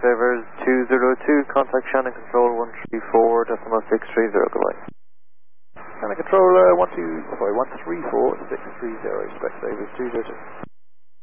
Specsavers 202, contact Shannon Control 134, decimal 630, goodbye. Shannon Control 134, 630, Specsavers 202.